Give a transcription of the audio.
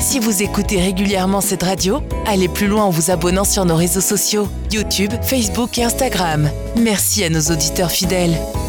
Si vous écoutez régulièrement cette radio, allez plus loin en vous abonnant sur nos réseaux sociaux, YouTube, Facebook et Instagram. Merci à nos auditeurs fidèles.